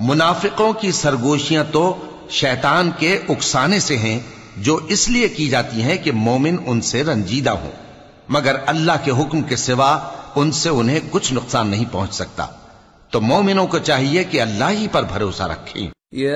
मुनाफिकों की सरगोशियां तो शैतान के उकसाने से हैं, जो इसलिए की जाती हैं कि मोमिन उनसे रंजीदा हो, मगर अल्लाह के हुक्म के सिवा उनसे उन्हें कुछ नुकसान नहीं पहुंच सकता। तो मोमिनों को चाहिए कि अल्लाह ही पर भरोसा रखें।